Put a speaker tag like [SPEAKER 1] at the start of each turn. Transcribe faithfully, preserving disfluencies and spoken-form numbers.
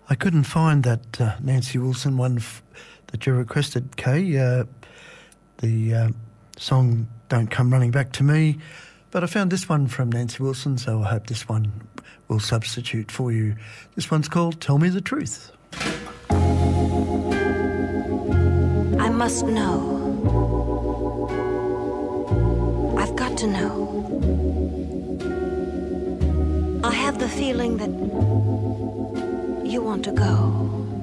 [SPEAKER 1] I couldn't find that uh, Nancy Wilson one f- that you requested, Kay. Uh, the uh, song Don't Come Running Back to Me. But I found this one from Nancy Wilson, so I hope this one will substitute for you. This one's called Tell Me the Truth.
[SPEAKER 2] I must know. I've got to know. I have the feeling that you want to go.